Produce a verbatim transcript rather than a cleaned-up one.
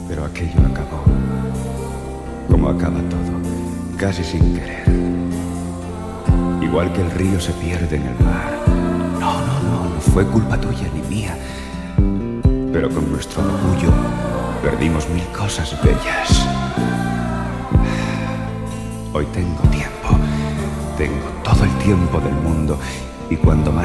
Pero aquello acabó, como acaba todo, casi sin querer. Igual que el río se pierde en el mar. No, no, no, no fue culpa tuya ni mía. Pero con nuestro orgullo perdimos mil cosas bellas. Hoy tengo tiempo, tengo todo el tiempo del mundo. Y cuando más